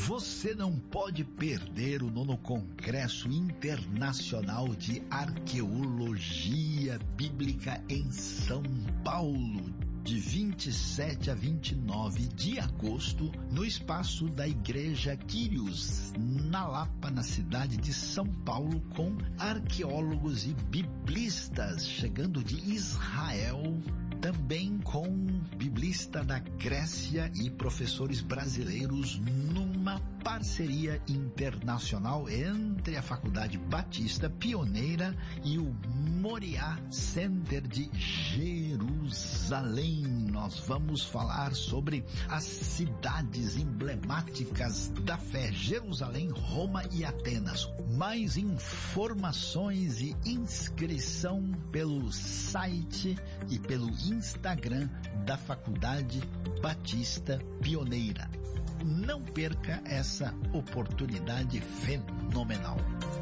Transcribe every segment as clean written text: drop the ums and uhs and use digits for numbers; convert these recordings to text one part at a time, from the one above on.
Você não pode perder o 9º Congresso Internacional de Arqueologia Bíblica em São Paulo, de 27 a 29 de agosto, no espaço da Igreja Quírios, na Lapa, na cidade de São Paulo, com arqueólogos e biblistas chegando de Israel, também com biblista da Grécia e professores brasileiros, numa parceria internacional entre a Faculdade Batista Pioneira e o Moriá Center de Jerusalém. Nós vamos falar sobre as cidades emblemáticas da fé: Jerusalém, Roma e Atenas. Mais informações e inscrição pelo site e pelo Instagram da Faculdade Batista Pioneira. Não perca essa oportunidade fenomenal.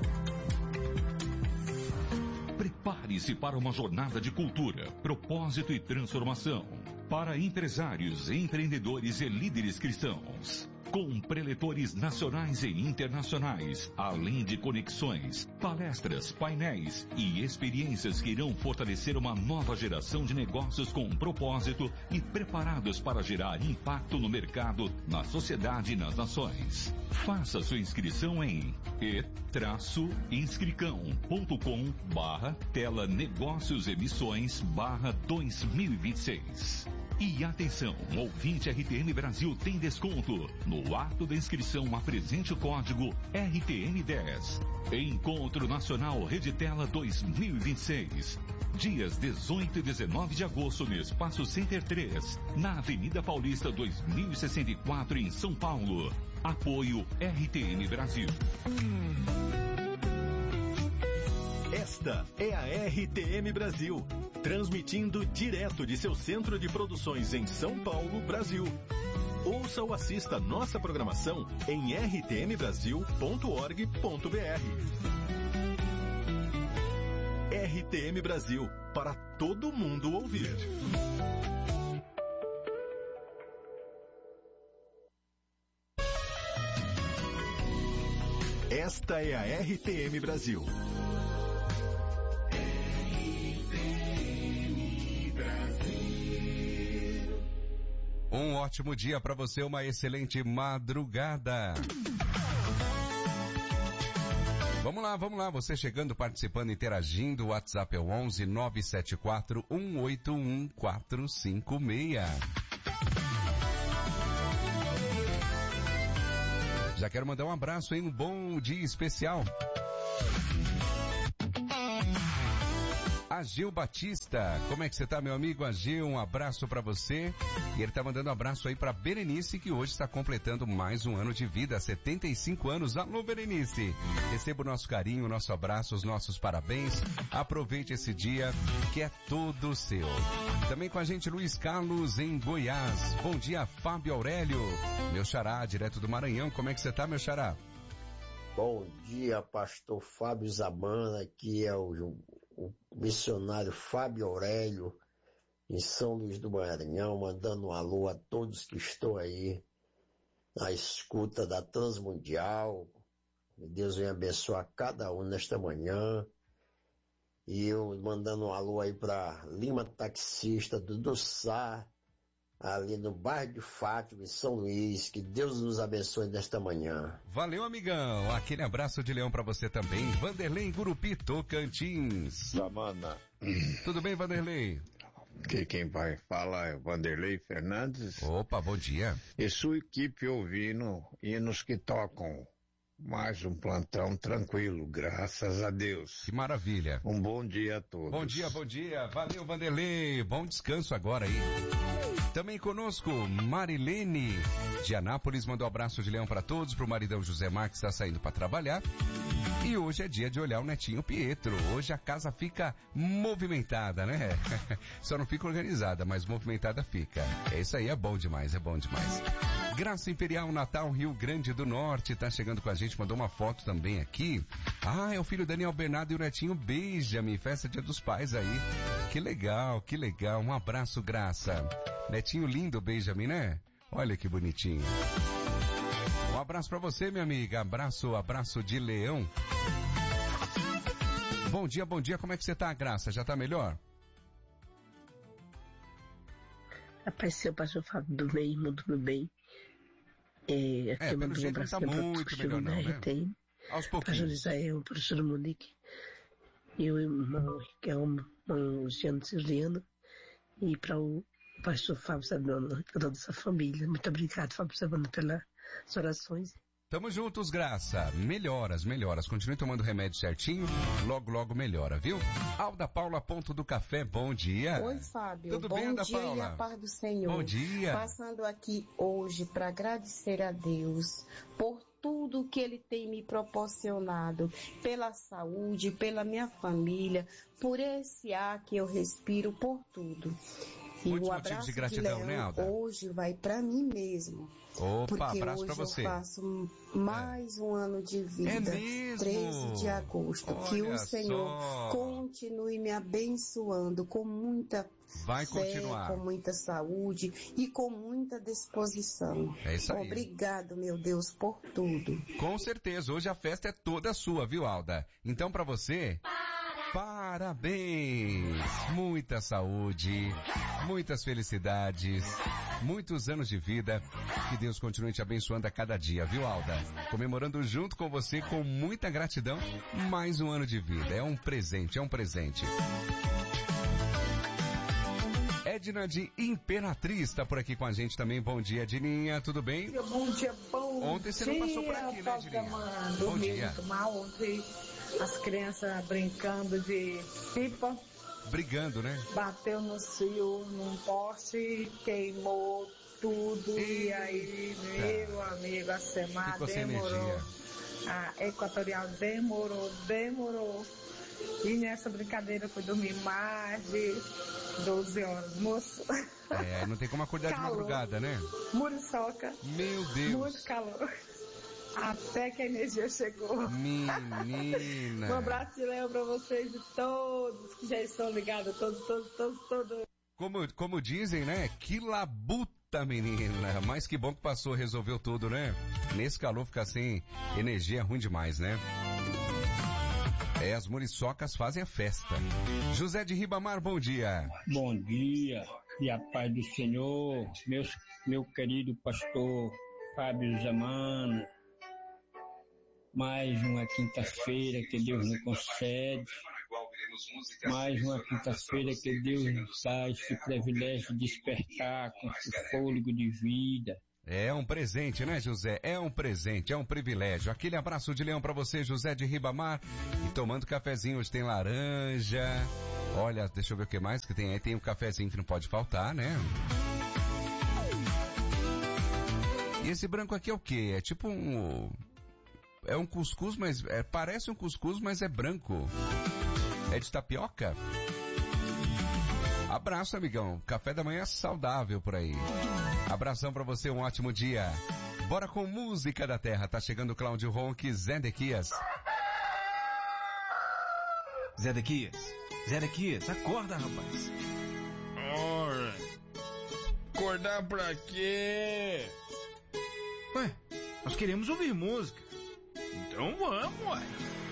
Prepare-se para uma jornada de cultura, propósito e transformação. Para empresários, empreendedores e líderes cristãos. Com preletores nacionais e internacionais, além de conexões, palestras, painéis e experiências que irão fortalecer uma nova geração de negócios com propósito e preparados para gerar impacto no mercado, na sociedade e nas nações. Faça sua inscrição em e-inscricão.com/tela negócios emissões /2026. E atenção, ouvinte RTM Brasil tem desconto. No ato da inscrição, apresente o código RTM10. Encontro Nacional Reditela 2026. Dias 18 e 19 de agosto no Espaço Center 3, na Avenida Paulista 2064, em São Paulo. Apoio RTM Brasil. Esta é a RTM Brasil, transmitindo direto de seu centro de produções em São Paulo, Brasil. Ouça ou assista nossa programação em rtmbrasil.org.br. RTM Brasil, para todo mundo ouvir. Esta é a RTM Brasil. Um ótimo dia para você, uma excelente madrugada. Vamos lá, você chegando, participando, interagindo, o WhatsApp é o 11 974 181 456. Já quero mandar um abraço, hein? Um bom dia especial. Agil Batista, como é que você tá, meu amigo Agil? Um abraço pra você. E ele tá mandando um abraço aí pra Berenice, que hoje está completando mais um ano de vida, 75 anos. Alô, Berenice! Receba o nosso carinho, o nosso abraço, os nossos parabéns. Aproveite esse dia que é todo seu. Também com a gente Luiz Carlos em Goiás. Bom dia, Fábio Aurélio. Meu xará, direto do Maranhão. Como é que você tá, meu xará? Bom dia, pastor Fábio Zamana, que é o missionário Fábio Aurélio, em São Luís do Maranhão, mandando um alô a todos que estão aí na escuta da Transmundial. Que Deus venha abençoar cada um nesta manhã. E eu mandando um alô aí para Lima Taxista, do Sá, ali no bairro de Fátima, em São Luís. Que Deus nos abençoe nesta manhã. Valeu, amigão. Aquele abraço de leão pra você também. Vanderlei Gurupi, Tocantins. Zamana. Tudo bem, Vanderlei? Que quem vai falar é o Vanderlei Fernandes. Opa, bom dia. E sua equipe ouvindo hinos que tocam. Mais um plantão tranquilo, graças a Deus. Que maravilha. Um bom dia a todos. Bom dia. Valeu, Vanderlei. Bom descanso agora aí. Também conosco, Marilene de Anápolis, mandou um abraço de leão para todos, pro maridão José Marques, que está saindo para trabalhar. E hoje é dia de olhar o netinho Pietro. Hoje a casa fica movimentada, né? Só não fica organizada, mas movimentada fica. É isso aí, é bom demais. Graça Imperial Natal, Rio Grande do Norte, tá chegando com a gente, mandou uma foto também aqui. Ah, é o filho Daniel Bernardo e o netinho Benjamin, festa Dia dos Pais aí. Que legal. Um abraço, Graça. Netinho lindo, Benjamin, né? Olha que bonitinho. Um abraço pra você, minha amiga. Abraço de leão. Bom dia, como é que você tá, Graça? Já tá melhor? Rapaz, seu pastor Fábio, do bem, muito do bem. Pelo jeito não tá muito melhor não, né? Aos pouquinhos. Pastor Israel, professor Monique, e o irmão, que é o irmão Luciano Siliano, e para o pastor Fábio Sabino, toda essa família. Muito obrigado, Fábio Sabino, pelas orações. Tamo juntos, Graça. Melhoras. Continue tomando o remédio certinho. Logo melhora, viu? Alda Paula, ponto do café, bom dia. Oi, Fábio. Tudo bem, Alda Paula? Bom dia e a paz do Senhor. Bom dia. Passando aqui hoje para agradecer a Deus por tudo que Ele tem me proporcionado, pela saúde, pela minha família, por esse ar que eu respiro, por tudo. E Muitos o motivos abraço de gratidão, de Leão, né, Alda? hoje vai para mim mesmo. Opa, porque abraço hoje pra você. eu faço mais um ano de vida. É mesmo? 13 de agosto. Olha que o Senhor só. continue me abençoando com muita Vai fé, continuar. com muita saúde e com muita disposição. É isso aí. Obrigado, meu Deus, por tudo. Com certeza, hoje a festa é toda sua, viu, Alda? Então, pra você, parabéns! Muita saúde, muitas felicidades, muitos anos de vida. Que Deus continue te abençoando a cada dia, viu, Alda? Comemorando junto com você, com muita gratidão, mais um ano de vida. É um presente. Edna de Imperatriz está por aqui com a gente também. Bom dia, Edninha, tudo bem? Bom dia. Ontem você não passou por aqui, né, Edninha? Bom dia. Muito mal ontem, as crianças brincando de pipa. Brigando, né? Bateu no fio, num poste, queimou tudo. E aí, meu amigo, a semana ficou sem demorou. energia. A Equatorial demorou. E nessa brincadeira eu fui dormir mais de 12 horas, moço. Não tem como acordar de madrugada, né? Muriçoca. Meu Deus. Muito calor. Até que a energia chegou. Menina. Um abraço de Leão pra vocês e todos que já estão ligados. Todos. Como dizem, né? Que labuta, menina. Mas que bom que passou, resolveu tudo, né? Nesse calor ficar sem energia é ruim demais, né? As muriçocas fazem a festa. José de Ribamar, bom dia. Bom dia e a paz do Senhor, meu querido pastor Fábio Zamana. Mais uma quinta-feira que Deus nos concede. Mais uma quinta-feira que Deus nos dá esse privilégio de despertar com esse fôlego de vida. É um presente, né, José? É um presente, é um privilégio. Aquele abraço de leão pra você, José de Ribamar. E tomando cafezinho, hoje tem laranja. Olha, deixa eu ver o que mais que tem aí. Tem um cafezinho que não pode faltar, né? E esse branco aqui é o quê? É tipo um... É um cuscuz, mas... parece um cuscuz, mas é branco. É de tapioca? Abraço, amigão. Café da manhã saudável por aí. Abração pra você, um ótimo dia. Bora com música da terra. Tá chegando o Cláudio Ronque, Zé Dequias. Zé Dequias, acorda, rapaz. Ora, acordar pra quê? Ué, nós queremos ouvir música. Então vamos, ué.